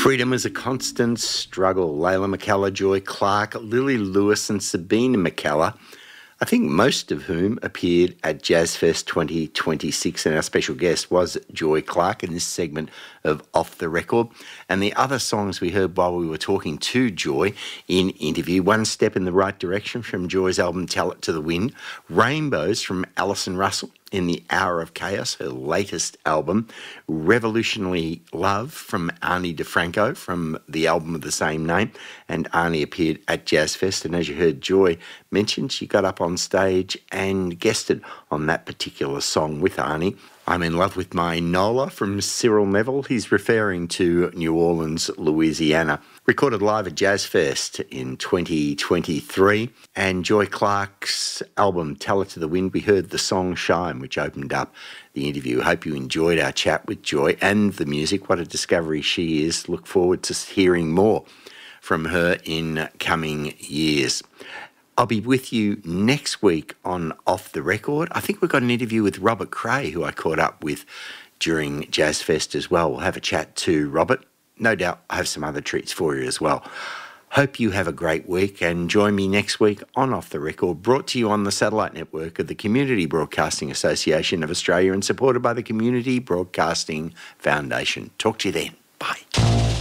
Freedom is a constant struggle. Layla McKellar, Joy Clark, Lily Lewis and Sabina McKellar, I think most of whom appeared at Jazzfest 2026, and our special guest was Joy Clark in this segment of Off the Record. And the other songs we heard while we were talking to Joy in interview: One Step in the Right Direction from Joy's album Tell It to the Wind, Rainbows from Alison Russell in The Hour of Chaos, her latest album, Revolutionary Love from Ani DiFranco from the album of the same name, and Ani appeared at Jazzfest, and as you heard Joy mention, she got up on stage and guested on that particular song with Ani. I'm in Love with My Nola from Cyril Neville. He's referring to New Orleans, Louisiana. Recorded live at Jazzfest in 2023. And Joy Clark's album Tell It to the Wind, we heard the song Shine, which opened up the interview. Hope you enjoyed our chat with Joy and the music. What a discovery she is. Look forward to hearing more from her in coming years. I'll be with you next week on Off the Record. I think we've got an interview with Robert Cray, who I caught up with during Jazzfest as well. We'll have a chat to Robert. No doubt I have some other treats for you as well. Hope you have a great week, and join me next week on Off the Record, brought to you on the satellite network of the Community Broadcasting Association of Australia and supported by the Community Broadcasting Foundation. Talk to you then. Bye.